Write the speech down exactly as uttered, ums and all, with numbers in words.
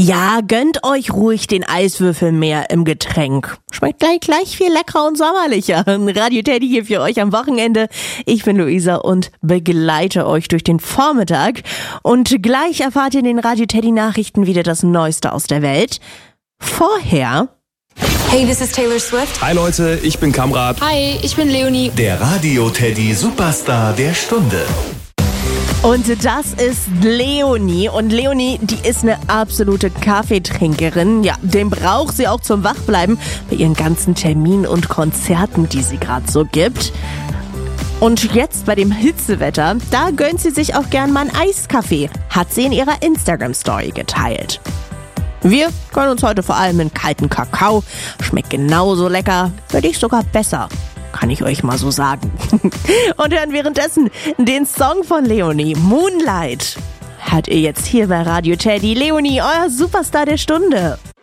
Ja, gönnt euch ruhig den Eiswürfel mehr im Getränk. Schmeckt gleich, gleich viel leckerer und sommerlicher. Radio Teddy hier für euch am Wochenende. Ich bin Luisa und begleite euch durch den Vormittag. Und gleich erfahrt ihr in den Radio Teddy Nachrichten wieder das Neueste aus der Welt. Vorher... Hey, this is Taylor Swift. Hi Leute, ich bin Kamrat. Hi, ich bin Leonie. Der Radio Teddy Superstar der Stunde. Und das ist Leonie. Und Leonie, die ist eine absolute Kaffeetrinkerin. Ja, den braucht sie auch zum Wachbleiben bei ihren ganzen Terminen und Konzerten, die sie gerade so gibt. Und jetzt bei dem Hitzewetter, da gönnt sie sich auch gern mal einen Eiskaffee, hat sie in ihrer Instagram-Story geteilt. Wir gönnen uns heute vor allem einen kalten Kakao. Schmeckt genauso lecker, würde ich sogar besser. Kann ich euch mal so sagen. Und hören währenddessen den Song von Leonie, Moonlight. Hört ihr jetzt hier bei Radio Teddy. Leonie, euer Superstar der Stunde.